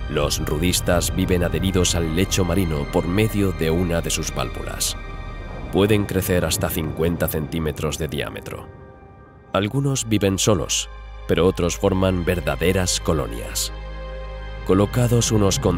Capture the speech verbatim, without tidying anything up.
Los rudistas viven adheridos al lecho marino por medio de una de sus válvulas. Pueden crecer hasta cincuenta centímetros de diámetro. Algunos viven solos, pero otros forman verdaderas colonias. Colocados unos con